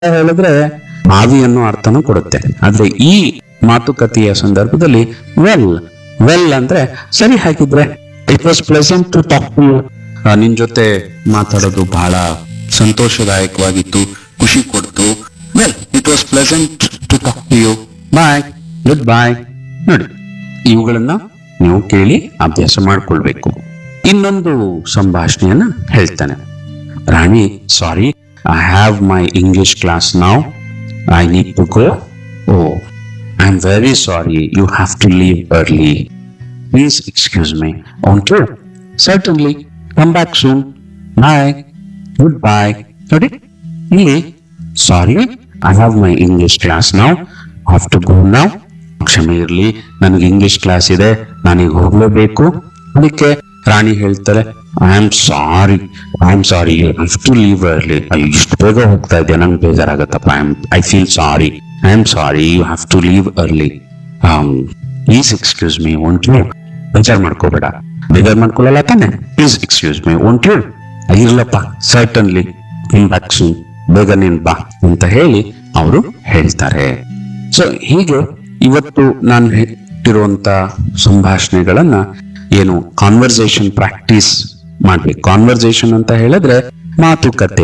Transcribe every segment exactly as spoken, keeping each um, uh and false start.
ಹೇಳಿದ್ರೆ ಬಾವಿಯನ್ನು ಅರ್ಥನೂ ಕೊಡುತ್ತೆ. ಆದ್ರೆ ಈ ಮಾತುಕತೆಯ ಸಂದರ್ಭದಲ್ಲಿ ವೆಲ್ ವೆಲ್ ಅಂದ್ರೆ ಸರಿ ಹಾಕಿದ್ರೆ it was pleasant to talk to you. ನಿನ್ ಜೊತೆ ಮಾತಾಡೋದು ಬಹಳ ಸಂತೋಷದಾಯಕವಾಗಿತ್ತು, ಖುಷಿ ಕೊಡ್ತು. Well it was pleasant to talk to you, bye, good ಬಾಯ್. ನೋಡಿ, ಇವುಗಳನ್ನ ನೀವು ಕೇಳಿ ಅಭ್ಯಾಸ ಮಾಡ್ಕೊಳ್ಬೇಕು. ಇನ್ನೊಂದು ಸಂಭಾಷಣೆಯನ್ನ ಹೇಳ್ತಾನೆ. ರಾಣಿ, ಸಾರಿ, I have my English class now, I need to go. O, I am very sorry, you have to leave early. Please excuse my. Own to certainly come back soon, bye, good ಬಾಯ್. ನೋಡಿ, ಇಲ್ಲಿ ಸಾರಿ, I have my English class now, have to go now. ಕ್ಷಮೆ ಇರಲಿ, ನನಗೆ English class ಇದೆ, ನಾನೀಗ ಹೋಗ್ಲೇಬೇಕು. ಅದಕ್ಕೆ ರಾಣಿ ಹೇಳ್ತಾರೆ, I am sorry, I am sorry, you have to leave early. ಇಷ್ಟು ಬೇಗ ಹೋಗ್ತಾ ಇದೆಯಾ, ನಂಗೆ ಬೇಜಾರಾಗತ್ತಪ್ಪ. I am I feel sorry, I am sorry, you have to leave early. Please excuse me, won't you? ಬೇಜಾರ್ ಮಾಡ್ಕೋಬೇಡ. ಬೇಜಾರ್ ಮಾಡ್ಕೊಳ್ಳಲ್ಲ ತಾನೆ? Please excuse me, won't you? ಇರ್ಲಪ್ಪ, certainly come back soon, ಬೇಗ ನೀನ್ ಬಾ ಅಂತ ಹೇಳಿ ಅವರು ಹೇಳ್ತಾರೆ. ಸೊ ಹೀಗೆ ಇವತ್ತು ನಾನು ಇಟ್ಟಿರುವಂತ ಸಂಭಾಷಣೆಗಳನ್ನ ಏನು ಕಾನ್ವರ್ಸೇಷನ್ ಪ್ರಾಕ್ಟೀಸ್ ಮಾಡ್ಬೇಕು. ಕಾನ್ವರ್ಸೇಷನ್ ಅಂತ ಹೇಳಿದ್ರೆ ಮಾತುಕತೆ,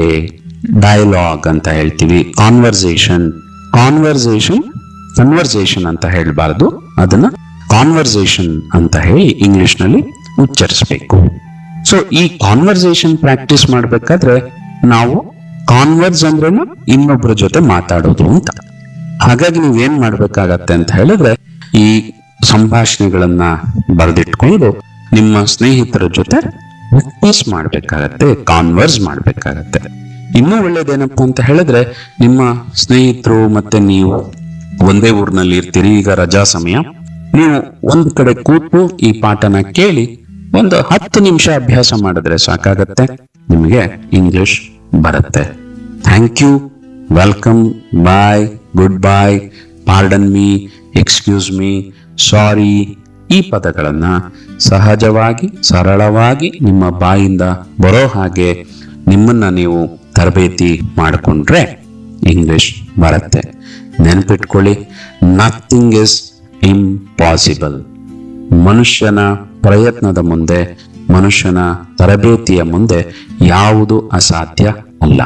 ಡಯಲಾಗ್ ಅಂತ ಹೇಳ್ತೀವಿ. ಕಾನ್ವರ್ಸೇಷನ್ ಕಾನ್ವರ್ಸೇಷನ್ ಕನ್ವರ್ಸೇಷನ್ ಅಂತ ಹೇಳ್ಬಾರ್ದು, ಅದನ್ನ ಕಾನ್ವರ್ಸೇಷನ್ ಅಂತ ಹೇಳಿ ಇಂಗ್ಲಿಷ್ ನಲ್ಲಿ ಉಚ್ಚರಿಸಬೇಕು. ಸೊ ಈ ಕಾನ್ವರ್ಸೇಷನ್ ಪ್ರಾಕ್ಟೀಸ್ ಮಾಡ್ಬೇಕಾದ್ರೆ ನಾವು ಕಾನ್ವರ್ಸ್ ಅಂದ್ರೇನು ಇನ್ನೊಬ್ಬರ ಜೊತೆ ಮಾತಾಡೋದು ಅಂತ. ಹಾಗಾಗಿ ನೀವೇನ್ ಮಾಡ್ಬೇಕಾಗತ್ತೆ ಅಂತ ಹೇಳಿದ್ರೆ ಈ ಸಂಭಾಷಣೆಗಳನ್ನ ಬರೆದಿಟ್ಕೊಂಡು ನಿಮ್ಮ ಸ್ನೇಹಿತರ ಜೊತೆ ಪ್ರಾಕ್ಟೀಸ್ ಮಾಡ್ಬೇಕಾಗತ್ತೆ, ಕಾನ್ವರ್ಸ್ ಮಾಡ್ಬೇಕಾಗತ್ತೆ. ಇನ್ನೂ ಒಳ್ಳೇದೇನಪ್ಪ ಅಂತ ಹೇಳಿದ್ರೆ ನಿಮ್ಮ ಸ್ನೇಹಿತರು ಮತ್ತೆ ನೀವು ಒಂದೇ ಊರಿನಲ್ಲಿ ಇರ್ತೀರಿ. ಈಗ ರಜಾ ಸಮಯ, ನೀವು ಒಂದ್ ಕಡೆ ಕೂತು ಈ ಪಾಠನ ಕೇಳಿ ಒಂದು ಹತ್ತು ನಿಮಿಷ ಅಭ್ಯಾಸ ಮಾಡಿದ್ರೆ ಸಾಕಾಗತ್ತೆ, ನಿಮಗೆ ಇಂಗ್ಲಿಷ್ ಬರುತ್ತೆ. Thank you, welcome, bye, good bye, pardon me, excuse me, ಸಾರಿ, ಈ ಪದಗಳನ್ನ ಸಹಜವಾಗಿ ಸರಳವಾಗಿ ನಿಮ್ಮ ಬಾಯಿಂದ ಬರೋ ಹಾಗೆ ನಿಮ್ಮನ್ನ ನೀವು ತರಬೇತಿ ಮಾಡಿಕೊಂಡ್ರೆ ಇಂಗ್ಲಿಷ್ ಬರುತ್ತೆ. ನೆನಪಿಟ್ಕೊಳ್ಳಿ, ನಥಿಂಗ್ ಇಸ್ ಇಂಪಾಸಿಬಲ್. ಮನುಷ್ಯನ ಪ್ರಯತ್ನದ ಮುಂದೆ, ಮನುಷ್ಯನ ತರಬೇತಿಯ ಮುಂದೆ ಯಾವುದು ಅಸಾಧ್ಯ ಅಲ್ಲ.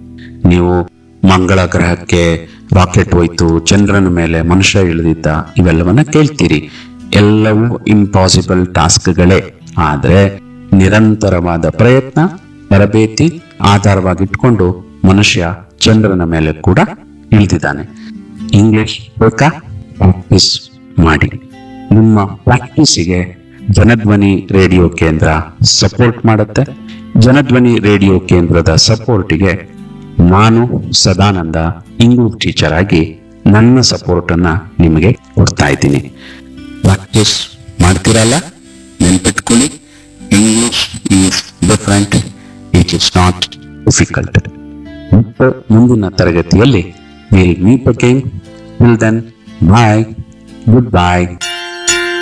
ನೀವು ಮಂಗಳ ಗ್ರಹಕ್ಕೆ ರಾಕೆಟ್ ಹೋಯ್ತು, ಚಂದ್ರನ ಮೇಲೆ ಮನುಷ್ಯ ಇಳಿದಿದ್ದ, ಇವೆಲ್ಲವನ್ನ ಕೇಳ್ತೀರಿ. ಎಲ್ಲವೂ ಇಂಪಾಸಿಬಲ್ ಟಾಸ್ಕ್ಗಳೇ. ಆದ್ರೆ ನಿರಂತರವಾದ ಪ್ರಯತ್ನ, ತರಬೇತಿ ಆಧಾರವಾಗಿಟ್ಕೊಂಡು ಮನುಷ್ಯ ಚಂದ್ರನ ಮೇಲೆ ಕೂಡ ಇಳಿದಿದ್ದಾನೆ. ಇಂಗ್ಲಿಷ್ ಬೇಕಾ? ಪ್ರಾಕ್ಟೀಸ್ ಮಾಡಿ. ನಿಮ್ಮ ಪ್ರಾಕ್ಟೀಸಿಗೆ ಜನಧ್ವನಿ ರೇಡಿಯೋ ಕೇಂದ್ರ ಸಪೋರ್ಟ್ ಮಾಡುತ್ತೆ. ಜನಧ್ವನಿ ರೇಡಿಯೋ ಕೇಂದ್ರದ ಸಪೋರ್ಟಿಗೆ ನಾನು ಸದಾನಂದ ಇಂಗ್ಲಿಷ್ ಟೀಚರ್ ಆಗಿ ನನ್ನ ಸಪೋರ್ಟ್ ಅನ್ನ ನಿಮಗೆ ಕೊಡ್ತಾ ಇದ್ದೀನಿ. ಪ್ರಾಕ್ಟೀಸ್ ಮಾಡ್ತಿರಲ್ಲ, ನೆನ್ಪಿಟ್ಕೊಳ್ಳಿ, English is different, it is not difficult. ಮತ್ತು ಮುಂದಿನ ತರಗತಿಯಲ್ಲಿ will meet again. Till then, bye, good bye.